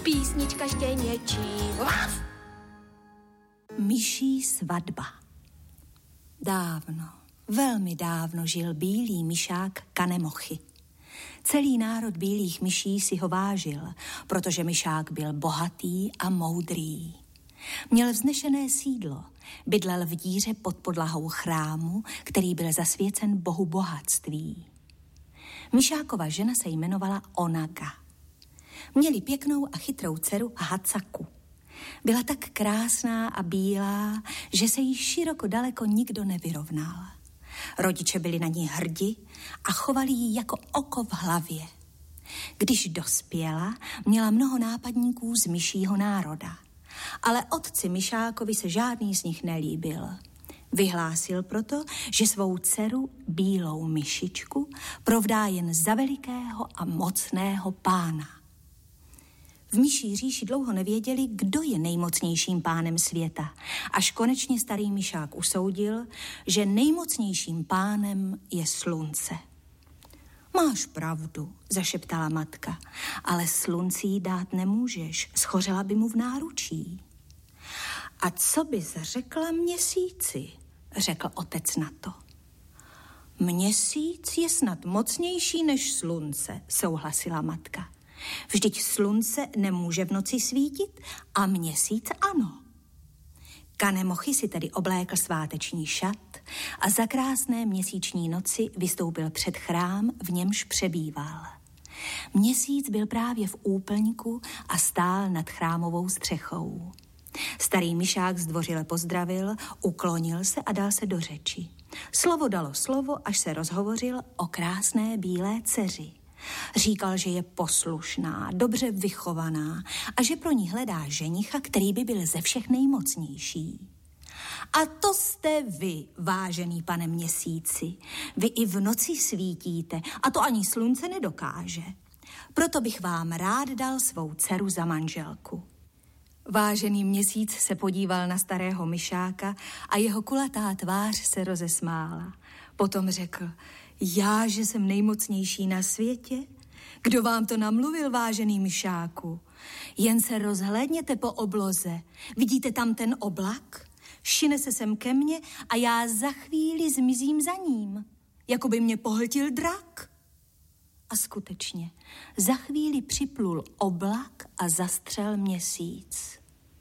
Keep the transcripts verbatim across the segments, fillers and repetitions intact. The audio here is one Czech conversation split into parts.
Písnička štěněčí. Myší svatba. Dávno, velmi dávno žil bílý myšák Kanemochy. Celý národ bílých myší si ho vážil, protože myšák byl bohatý a moudrý. Měl vznešené sídlo, bydlel v díře pod podlahou chrámu, který byl zasvěcen bohu bohatství. Myšákova žena se jmenovala Onaga. Měli pěknou a chytrou dceru Hatsaku. Byla tak krásná a bílá, že se jí široko daleko nikdo nevyrovnal. Rodiče byli na ní hrdi a chovali ji jako oko v hlavě. Když dospěla, měla mnoho nápadníků z myšího národa. Ale otci myšákovi se žádný z nich nelíbil. Vyhlásil proto, že svou dceru, bílou myšičku, provdá jen za velikého a mocného pána. V myší říši dlouho nevěděli, kdo je nejmocnějším pánem světa, až konečně starý myšák usoudil, že nejmocnějším pánem je slunce. Máš pravdu, zašeptala matka, ale slunci jí dát nemůžeš, schořela by mu v náručí. A co bys řekla měsíci, řekl otec na to. Měsíc je snad mocnější než slunce, souhlasila matka. Vždyť slunce nemůže v noci svítit a měsíc ano. Kanemochy si tedy oblékl sváteční šat a za krásné měsíční noci vystoupil před chrám, v němž přebýval. Měsíc byl právě v úplňku a stál nad chrámovou střechou. Starý myšák zdvořile pozdravil, uklonil se a dal se do řeči. Slovo dalo slovo, až se rozhovořil o krásné bílé dceři. Říkal, že je poslušná, dobře vychovaná a že pro ní hledá ženicha, který by byl ze všech nejmocnější. A to jste vy, vážený pane měsíci. Vy i v noci svítíte a to ani slunce nedokáže. Proto bych vám rád dal svou dceru za manželku. Vážený měsíc se podíval na starého myšáka a jeho kulatá tvář se rozesmála. Potom řekl, já, že jsem nejmocnější na světě? Kdo vám to namluvil, vážený myšáku? Jen se rozhlédněte po obloze. Vidíte tam ten oblak? Šine se sem ke mně a já za chvíli zmizím za ním, jako by mě pohltil drak. A skutečně, za chvíli připlul oblak a zastřel měsíc.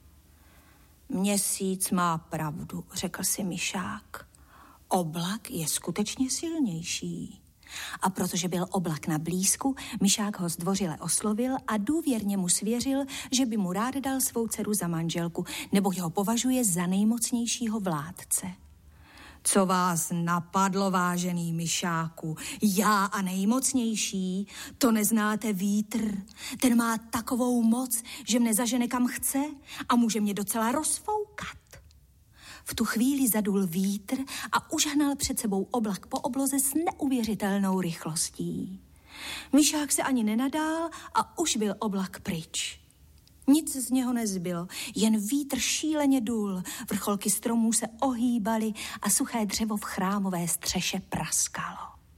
Měsíc má pravdu, řekl si myšák. Oblak je skutečně silnější. A protože byl oblak na blízku, myšák ho zdvořile oslovil a důvěrně mu svěřil, že by mu rád dal svou dceru za manželku, neboť ho považuje za nejmocnějšího vládce. Co vás napadlo, vážený myšáku? Já a nejmocnější? To neznáte vítr. Ten má takovou moc, že mne zažene kam chce a může mě docela rozfoukat. V tu chvíli zadul vítr a užhnal před sebou oblak po obloze s neuvěřitelnou rychlostí. Myšák se ani nenadál a už byl oblak pryč. Nic z něho nezbylo, jen vítr šíleně dul, vrcholky stromů se ohýbaly a suché dřevo v chrámové střeše praskalo.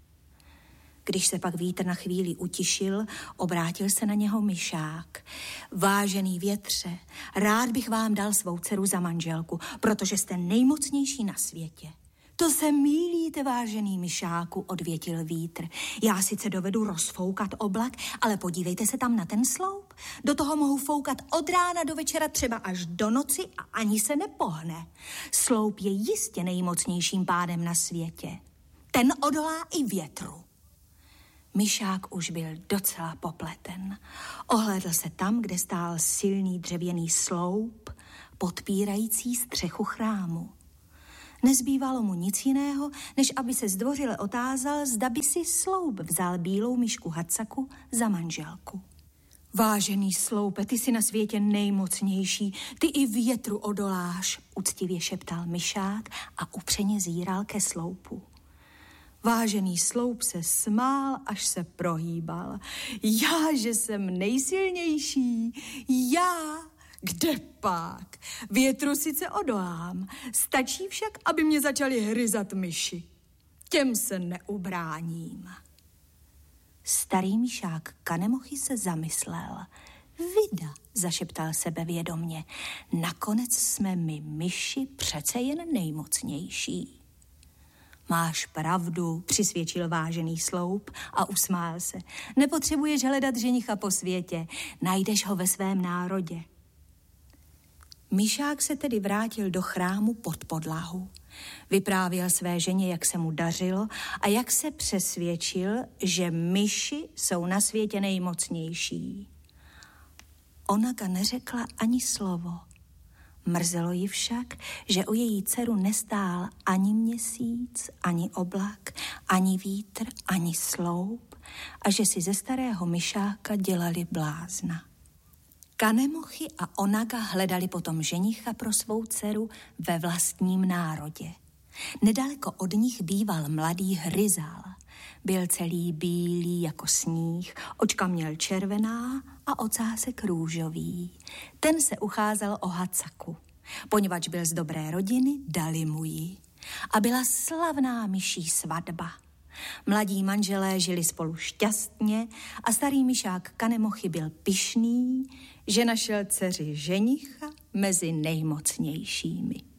Když se pak vítr na chvíli utišil, obrátil se na něho myšák. Vážený větře, rád bych vám dal svou dceru za manželku, protože jste nejmocnější na světě. To se mýlíte, vážený myšáku, odvětil vítr. Já sice dovedu rozfoukat oblak, ale podívejte se tam na ten sloup. Do toho mohu foukat od rána do večera, třeba až do noci a ani se nepohne. Sloup je jistě nejmocnějším pádem na světě. Ten odolá i větru. Myšák už byl docela popleten. Ohlédl se tam, kde stál silný dřevěný sloup, podpírající střechu chrámu. Nezbývalo mu nic jiného, než aby se zdvořile otázal, zda by si sloup vzal bílou myšku Hatsaku za manželku. Vážený sloupe, ty jsi na světě nejmocnější, ty i větru odoláš, uctivě šeptal myšák a upřeně zíral ke sloupu. Vážený sloup se smál, až se prohýbal. Já, že jsem nejsilnější, já... Kde pak? Větru sice odolám, stačí však, aby mě začaly hryzat myši. Těm se neubráním. Starý myšák Kanemochy se zamyslel. Vida, zašeptal sebevědomně, nakonec jsme my myši přece jen nejmocnější. Máš pravdu, přisvědčil vážený sloup a usmál se. Nepotřebuješ hledat ženicha po světě, najdeš ho ve svém národě. Myšák se tedy vrátil do chrámu pod podlahu. Vyprávěl své ženě, jak se mu dařilo a jak se přesvědčil, že myši jsou na světě nejmocnější. Onaga neřekla ani slovo. Mrzelo ji však, že o její dceru nestál ani měsíc, ani oblak, ani vítr, ani sloup a že si ze starého myšáka dělali blázna. Kanemochy a Onaga hledali potom ženicha pro svou dceru ve vlastním národě. Nedaleko od nich býval mladý Hryzal. Byl celý bílý jako sníh, očka měl červená a ocásek růžový. Ten se ucházel o Hacaku. Poněvadž byl z dobré rodiny, dali mu ji. A byla slavná myší svatba. Mladí manželé žili spolu šťastně a starý myšák Kanemochy byl pyšný, že našel dceři ženicha mezi nejmocnějšími.